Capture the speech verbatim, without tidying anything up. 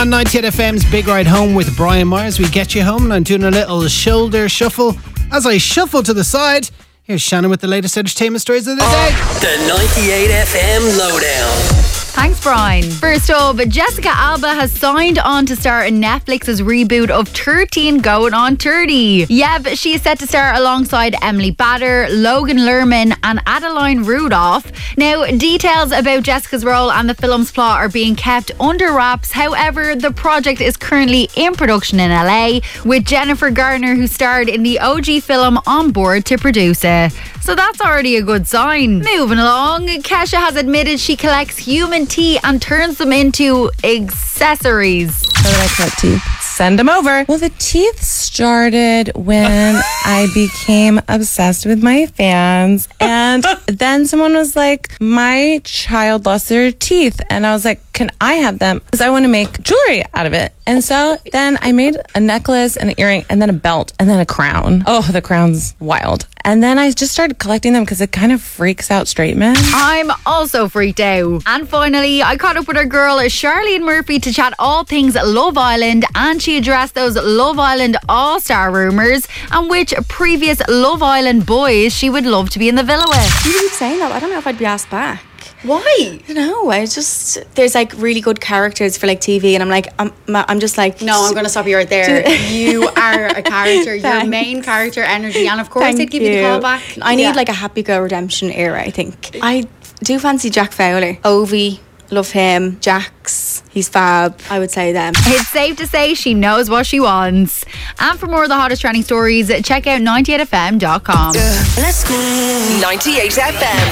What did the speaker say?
on ninety-eight F M's Big Ride Home with Brian Myers. We get you home, and I'm doing a little shoulder shuffle. As I shuffle to the side, here's Shannon with the latest entertainment stories of the day. The ninety-eight F M Lowdown. Thanks, Brian. First up, Jessica Alba has signed on to star in Netflix's reboot of thirteen Going on thirty. Yep, she is set to star alongside Emily Bader, Logan Lerman and Adeline Rudolph. Now, details about Jessica's role and the film's plot are being kept under wraps. However, the project is currently in production in L A, with Jennifer Garner, who starred in the O G film, on board to produce it. So that's already a good sign. Moving along, Kesha has admitted she collects human teeth and turns them into accessories. How would I collect teeth? Send them over. Well, the teeth started when I became obsessed with my fans. And then someone was like, my child lost their teeth. And I was like, can I have them? Because I want to make jewelry out of it. And so then I made a necklace and an earring and then a belt and then a crown. Oh, the crown's wild. And then I just started collecting them because it kind of freaks out straight men. I'm also freaked out. And finally, I caught up with our girl Charlene Murphy to chat all things Love Island, and she addressed those Love Island All-Star rumours and which previous Love Island boys she would love to be in the villa with. You keep saying that. I don't know if I'd be asked back. Why? I don't know. I just, there's like really good characters for like T V, and I'm like, I'm, I'm just like, no, I'm going to stop you right there. You are a character, your main character energy, and of course Thank they'd give you. you the call back. I need Yeah. like a happy girl redemption era, I think. I do fancy Jack Fowler. Ovi, love him. Jax, he's fab. I would say them. It's safe to say she knows what she wants. And for more of the hottest trending stories, check out ninety-eight F M dot com. Let's go. ninety-eight F M.